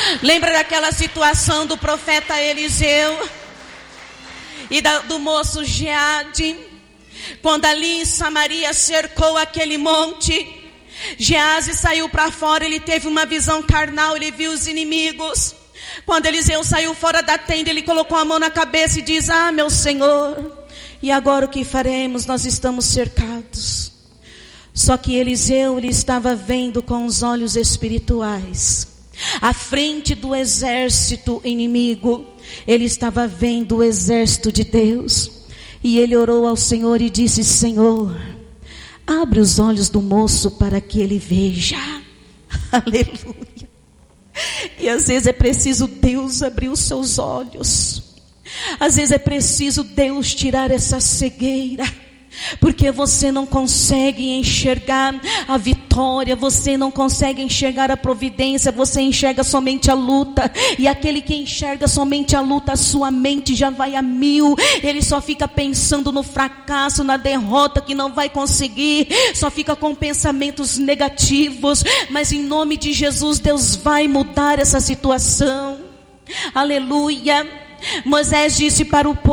Lembra daquela situação do profeta Eliseu e do moço Geade? Quando ali em Samaria cercou aquele monte, Geazi saiu para fora, ele teve uma visão carnal, ele viu os inimigos. Quando Eliseu saiu fora da tenda, ele colocou a mão na cabeça e diz: ah, meu Senhor, e agora o que faremos? Nós estamos cercados. Só que Eliseu, ele estava vendo com os olhos espirituais. À frente do exército inimigo, ele estava vendo o exército de Deus. E ele orou ao Senhor e disse: Senhor, abre os olhos do moço para que ele veja. Aleluia. E às vezes é preciso Deus abrir os seus olhos. Às vezes é preciso Deus tirar essa cegueira, porque você não consegue enxergar a vitória, você não consegue enxergar a providência, você enxerga somente a luta. E aquele que enxerga somente a luta, a sua mente já vai a 1000. Ele só fica pensando no fracasso, na derrota, que não vai conseguir, só fica com pensamentos negativos. Mas em nome de Jesus, Deus vai mudar essa situação. Aleluia. Moisés disse para o povo: